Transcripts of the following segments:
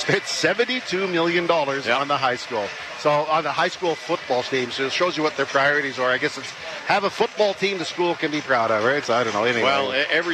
spent $72 million on the high school. So on the high school football team, so it shows you what their priorities are. I guess it's have a football team the school can be proud of, right? So I don't know. Anyway. Well,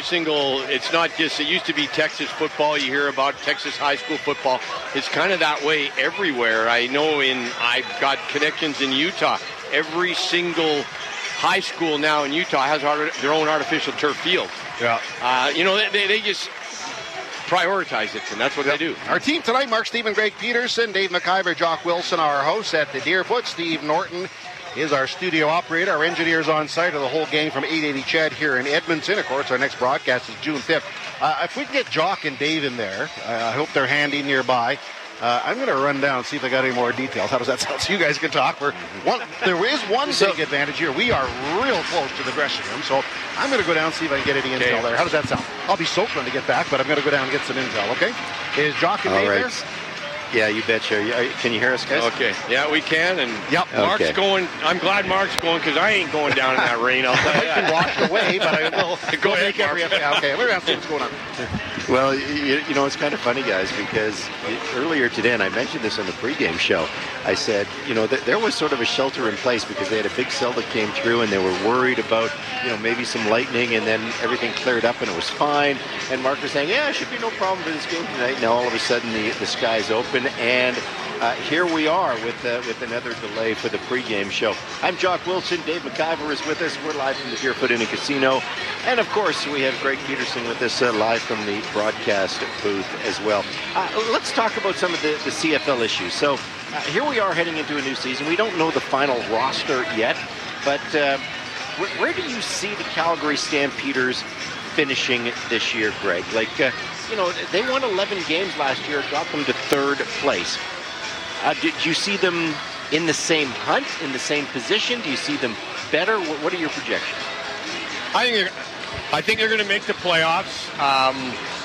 it's not just, it used to be Texas football. You hear about Texas high school football. It's kind of that way everywhere. I know I've got connections in Utah. Every single high school now in Utah has their own artificial turf field. Yeah. They just prioritize it, and that's what they do. Our team tonight, Mark Stephen, Greg Peterson, Dave McIver, Jock Wilson, our hosts at the Deerfoot. Steve Norton is our studio operator. Our engineers on site are the whole gang from 880 Chad here in Edmonton. Of course, our next broadcast is June 5th. If we can get Jock and Dave in there, I hope they're handy nearby. I'm going to run down and see if I got any more details. How does that sound? So you guys can talk. There is one big advantage here. We are real close to the dressing room, so I'm going to go down and see if I can get any intel there. How does that sound? I'll be soaked when I get back, but I'm going to go down and get some intel, okay? Is Jock and Dave there? Yeah, you betcha. Can you hear us, guys? Okay. Yeah, we can. And yep. Mark's going. I'm glad Mark's going because I ain't going down in that rain. I'll tell you. I can wash away, but I will go ahead, Mark. Okay, we're going to see what's going on. Well, it's kind of funny, guys, because earlier today, and I mentioned this on the pregame show, I said, there was sort of a shelter in place because they had a big cell that came through and they were worried about, maybe some lightning, and then everything cleared up and it was fine. And Mark was saying, yeah, it should be no problem for this game tonight. Now all of a sudden the sky's open, and here we are with another delay for the pregame show. I'm Jock Wilson. Dave McIver is with us. We're live from the Deerfoot Inn and Casino. And, of course, we have Greg Peterson with us live from the broadcast booth as well. Let's talk about some of the CFL issues. So here we are heading into a new season. We don't know the final roster yet, but where do you see the Calgary Stampeders finishing this year, Greg? They won 11 games last year, got them to third place. Do you see them in the same hunt, in the same position? Do you see them better? What are your projections? I think they're going to make the playoffs. Are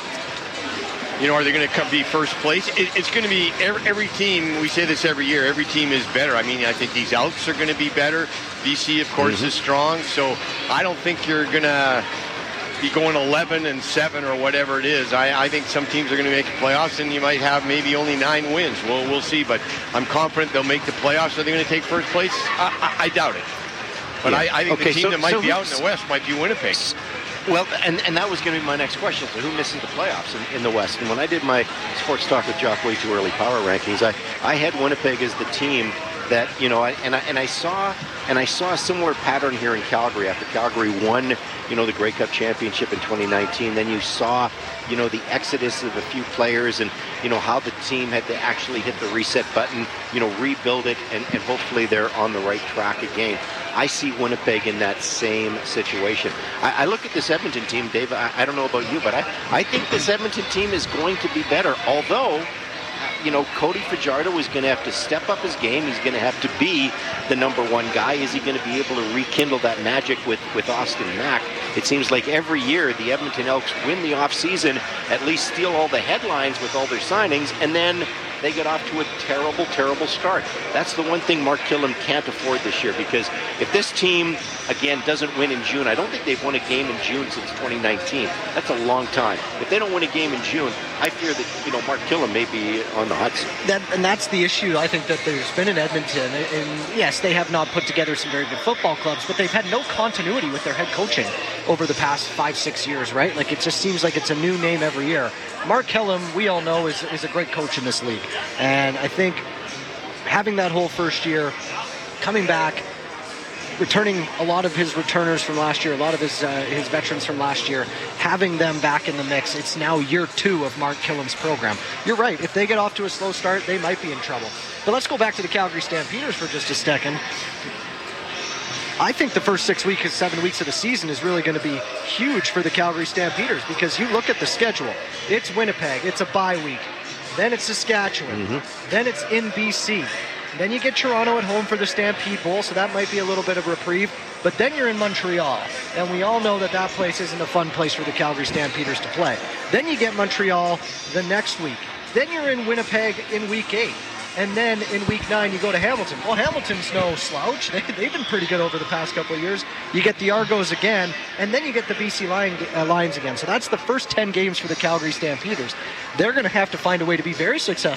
they going to be first place? It's going to be every team. We say this every year. Every team is better. I think these Elks are going to be better. BC, of course, is strong. So I don't think you're going to be going 11-7 or whatever it is. I think some teams are going to make the playoffs, and you might have maybe only 9 wins. We'll see, but I'm confident they'll make the playoffs. Are they going to take first place? I doubt it. But yeah. I think the team that might be out in the West might be Winnipeg. Well, and that was going to be my next question. So who misses the playoffs in the West? And when I did my Sports Talk with Jock Way Too Early power rankings, I had Winnipeg as the team that, I saw a similar pattern here in Calgary after Calgary won, the Grey Cup championship in 2019. Then you saw, the exodus of a few players and, how the team had to actually hit the reset button, rebuild it, and hopefully they're on the right track again. I see Winnipeg in that same situation. I look at this Edmonton team, Dave, I don't know about you, but I think this Edmonton team is going to be better, although Cody Fajardo is going to have to step up his game. He's going to have to be the number one guy. Is he going to be able to rekindle that magic with Austin Mack? It seems like every year the Edmonton Elks win the offseason, at least steal all the headlines with all their signings, and then they get off to a terrible, terrible start. That's the one thing Mark Killam can't afford this year, because if this team, again, doesn't win in June, I don't think they've won a game in June since 2019. That's a long time. If they don't win a game in June, I fear that, Mark Killam may be on the hot seat. And that's the issue, I think, that there's been in Edmonton. And yes, they have not put together some very good football clubs, but they've had no continuity with their head coaching over the past 5-6 years, right? It just seems like it's a new name every year. Mark Killam, we all know, is a great coach in this league. And I think having that whole first year, coming back, returning a lot of his returners from last year, a lot of his veterans from last year, having them back in the mix. It's now year 2 of Mark Killam's program. You're right. If they get off to a slow start, they might be in trouble. But let's go back to the Calgary Stampeders for just a second. I think the first 7 weeks of the season is really going to be huge for the Calgary Stampeders, because you look at the schedule. It's Winnipeg. It's a bye week. Then it's Saskatchewan. Then it's in BC. Then you get Toronto at home for the Stampede Bowl, so that might be a little bit of reprieve. But then you're in Montreal, and we all know that place isn't a fun place for the Calgary Stampeders to play. Then you get Montreal the next week. Then you're in Winnipeg in week 8. And then in week 9, you go to Hamilton. Well, Hamilton's no slouch. They've been pretty good over the past couple of years. You get the Argos again, and then you get the BC Lions again. So that's the first 10 games for the Calgary Stampeders. They're going to have to find a way to be very successful